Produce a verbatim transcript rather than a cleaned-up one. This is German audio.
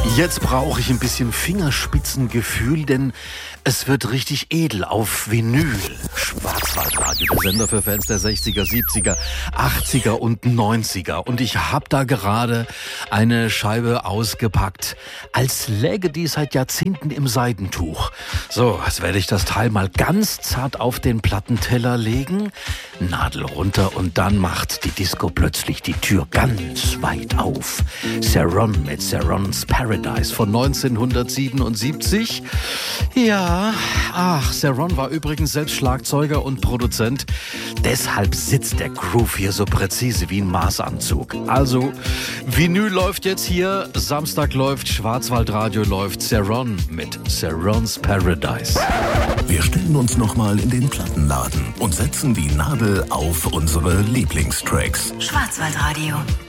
Jetzt brauche ich ein bisschen Fingerspitzengefühl, denn es wird richtig edel auf Vinyl. Schwarzwaldradio, der Sender für Fans der sechziger, siebziger, achtziger und neunziger. Und ich habe da gerade eine Scheibe ausgepackt, als läge die seit Jahrzehnten im Seidentuch. So, jetzt werde ich das Teil mal ganz zart auf den Plattenteller legen, Nadel runter und dann macht die Disco plötzlich die Tür ganz weit auf. Cerrone mit Cerrone's Paradise von neunzehnhundertsiebenundsiebzig. Ja, ach, Cerrone war übrigens selbst Schlagzeuger und Produzent. Deshalb sitzt der Groove hier so präzise wie ein Maßanzug. Also, Vinyl läuft jetzt hier, Samstag läuft, Schwarzwaldradio läuft, Cerrone mit Cerrone's Paradise. Wir stellen uns nochmal in den Plattenladen und setzen die Nadel auf unsere Lieblingstracks. Schwarzwaldradio.